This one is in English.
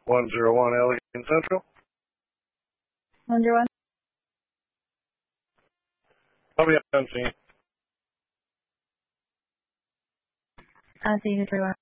101 Allegheny Central. 101. I'll be on scene. I see who 31.